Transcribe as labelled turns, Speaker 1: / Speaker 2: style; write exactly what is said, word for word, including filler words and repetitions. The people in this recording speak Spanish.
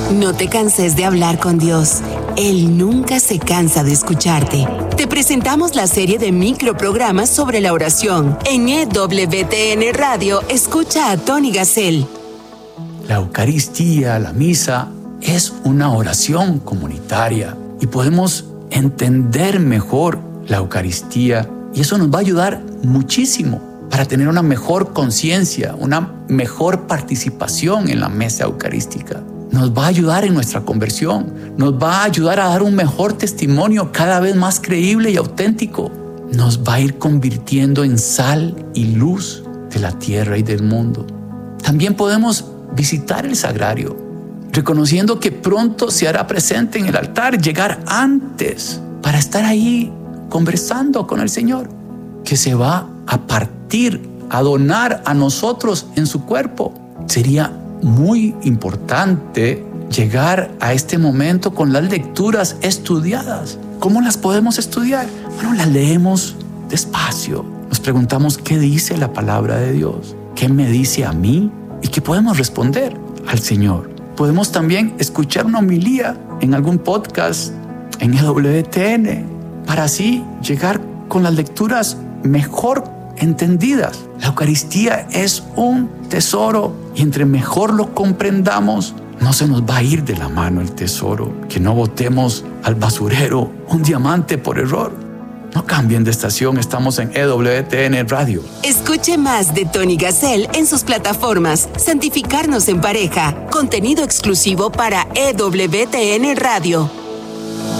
Speaker 1: No te canses de hablar con Dios. Él nunca se cansa de escucharte. Te presentamos la serie de microprogramas sobre la oración. En E W T N Radio, escucha a Tony Gassel.
Speaker 2: La Eucaristía, la misa, es una oración comunitaria y podemos entender mejor la Eucaristía y eso nos va a ayudar muchísimo para tener una mejor conciencia, una mejor participación en la mesa eucarística. Nos va a ayudar en nuestra conversión, nos va a ayudar a dar un mejor testimonio cada vez más creíble y auténtico. Nos va a ir convirtiendo en sal y luz de la tierra y del mundo. También podemos visitar el sagrario, reconociendo que pronto se hará presente en el altar, llegar antes para estar ahí conversando con el Señor, que se va a partir, a donar a nosotros en su cuerpo. Sería muy importante llegar a este momento con las lecturas estudiadas. ¿Cómo las podemos estudiar? Bueno, las leemos despacio. Nos preguntamos qué dice la palabra de Dios, qué me dice a mí y qué podemos responder al Señor. Podemos también escuchar una homilía en algún podcast en E W T N para así llegar con las lecturas mejor entendidas. La Eucaristía es un tesoro y entre mejor lo comprendamos, no se nos va a ir de la mano el tesoro. Que no botemos al basurero un diamante por error. No cambien de estación, estamos en E W T N Radio.
Speaker 1: Escuche más de Tony Gassel en sus plataformas Santificarnos en Pareja, contenido exclusivo para E W T N Radio.